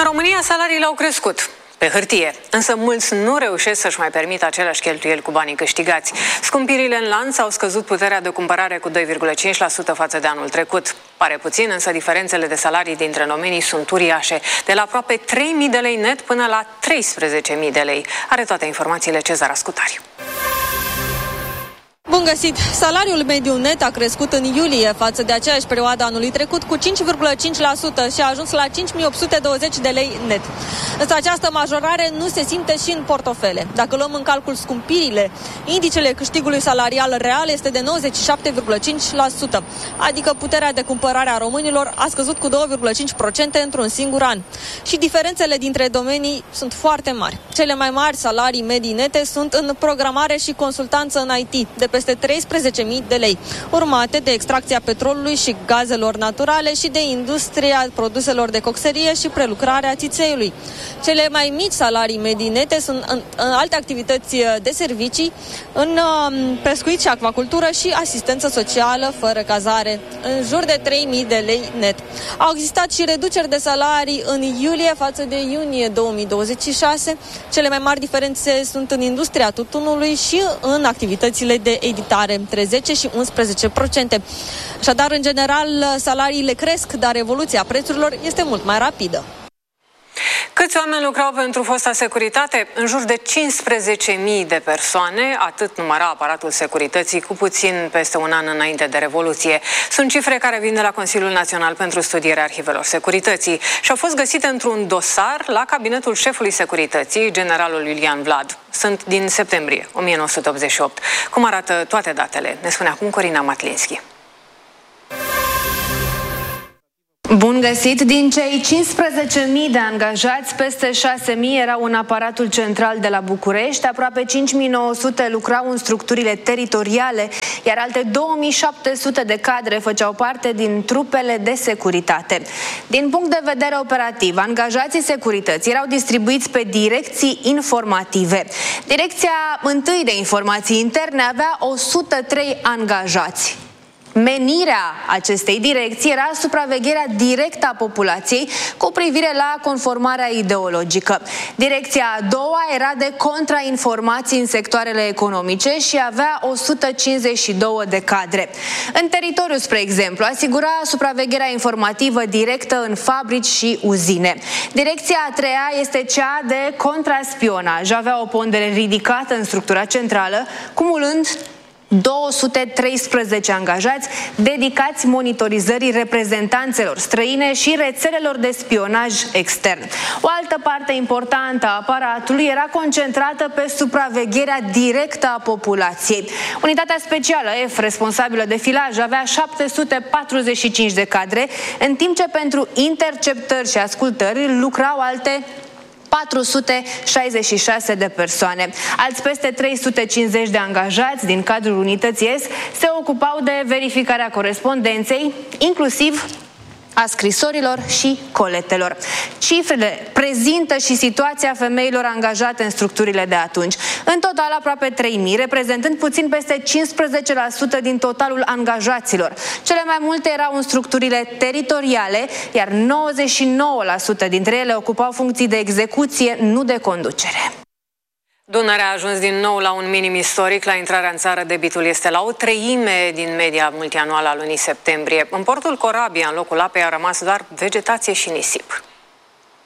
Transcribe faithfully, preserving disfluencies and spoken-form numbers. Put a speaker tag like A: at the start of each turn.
A: În România salariile au crescut pe hârtie, însă mulți nu reușesc să-și mai permită aceleași cheltuieli cu banii câștigați. Scumpirile în lanț au scăzut puterea de cumpărare cu doi virgulă cinci la sută față de anul trecut. Pare puțin, însă diferențele de salarii dintre domenii sunt uriașe, de la aproape trei mii de lei net până la treisprezece mii de lei. Are toate informațiile Cezar Ascutari.
B: Bun găsit! Salariul mediu net a crescut în iulie față de aceeași perioadă anului trecut cu cinci virgulă cinci la sută și a ajuns la cinci mii opt sute douăzeci de lei net. Însă această majorare nu se simte și în portofele. Dacă luăm în calcul scumpirile, indicele câștigului salarial real este de nouăzeci și șapte virgulă cinci la sută, adică puterea de cumpărare a românilor a scăzut cu doi virgulă cinci la sută într-un singur an. Și diferențele dintre domenii sunt foarte mari. Cele mai mari salarii medii nete sunt în programare și consultanță în I T, de peste treisprezece mii de lei, urmate de extracția petrolului și gazelor naturale și de industria produselor de coxerie și prelucrarea țițeiului. Cele mai mici salarii medii nete sunt în, în alte activități de servicii, în pescuit și acvacultură și asistență socială fără cazare, în jur de trei mii de lei net. Au existat și reduceri de salarii în iulie față de iunie două mii douăzeci și șase. Cele mai mari diferențe sunt în industria tutunului și în activitățile de editare, între zece și unsprezece la sută. Așadar, în general, salariile cresc, dar evoluția prețurilor este mult mai rapidă.
A: Câți oameni lucrau pentru fosta securitate? În jur de cincisprezece mii de persoane, atât număra aparatul securității cu puțin peste un an înainte de Revoluție. Sunt cifre care vin de la Consiliul Național pentru Studierea Arhivelor Securității și au fost găsite într-un dosar la cabinetul șefului securității, generalul Iulian Vlad. Sunt din septembrie o mie nouă sute optzeci și opt. Cum arată toate datele? Ne spune acum Corina Matlinski.
C: Bun găsit! Din cei cincisprezece mii de angajați, peste șase mii erau în aparatul central de la București, aproape cinci mii nouă sute lucrau în structurile teritoriale, iar alte două mii șapte sute de cadre făceau parte din trupele de securitate. Din punct de vedere operativ, angajații securității erau distribuiți pe direcții informative. Direcția întâi de informații interne avea o sută trei angajați. Menirea acestei direcții era supravegherea directă a populației cu privire la conformarea ideologică. Direcția a doua era de contrainformații în sectoarele economice și avea o sută cincizeci și doi de cadre. În teritoriu, spre exemplu, asigura supravegherea informativă directă în fabrici și uzine. Direcția a treia este cea de contraspionaj. Avea o pondere ridicată în structura centrală, cumulând două sute treisprezece angajați dedicați monitorizării reprezentanțelor străine și rețelelor de spionaj extern. O altă parte importantă a aparatului era concentrată pe supravegherea directă a populației. Unitatea specială F, responsabilă de filaj, avea șapte sute patruzeci și cinci de cadre, în timp ce pentru interceptări și ascultări lucrau alte patru sute șaizeci și șase de persoane. Alți peste trei sute cincizeci de angajați din cadrul unității S se ocupau de verificarea corespondenței, inclusiv a scrisorilor și coletelor. Cifrele prezintă și situația femeilor angajate în structurile de atunci. În total aproape trei mii, reprezentând puțin peste cincisprezece la sută din totalul angajaților. Cele mai multe erau în structurile teritoriale, iar nouăzeci și nouă la sută dintre ele ocupau funcții de execuție, nu de conducere.
A: Dunărea a ajuns din nou la un minim istoric. La intrarea în țară, debitul este la o treime din media multianuală a lunii septembrie. În portul Corabia, în locul apei, a rămas doar vegetație și nisip.